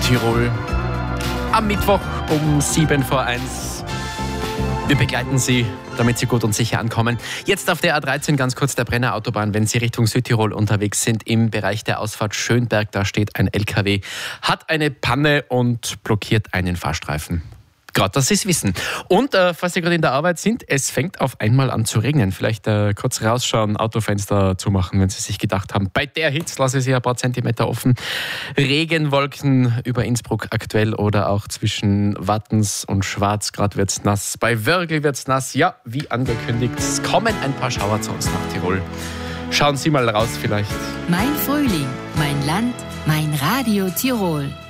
Südtirol. Am Mittwoch um 7:45. Wir begleiten Sie, damit Sie gut und sicher ankommen. Jetzt auf der A13 ganz kurz der Brenner Autobahn, wenn Sie Richtung Südtirol unterwegs sind, im Bereich der Ausfahrt Schönberg, da steht ein LKW, hat eine Panne und blockiert einen Fahrstreifen. Gerade, dass Sie es wissen. Und falls Sie gerade in der Arbeit sind, es fängt auf einmal an zu regnen. Vielleicht kurz rausschauen, Autofenster zumachen, wenn Sie sich gedacht haben, bei der Hitze lasse ich Sie ein paar Zentimeter offen. Regenwolken über Innsbruck aktuell oder auch zwischen Wattens und Schwarz. Gerade wird es nass. Bei Wörgl wird es nass. Ja, wie angekündigt, es kommen ein paar Schauer zu uns nach Tirol. Schauen Sie mal raus vielleicht. Mein Frühling, mein Land, mein Radio Tirol.